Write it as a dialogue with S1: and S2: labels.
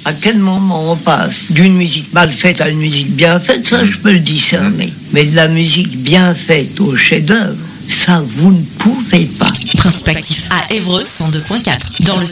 S1: À quel moment on passe d'une musique mal faite à une musique bien faite, ça je peux le discerner. Mais de la musique bien faite au chef-d'œuvre, ça vous ne pouvez pas.
S2: Principe actif à Évreux 102.4 dans le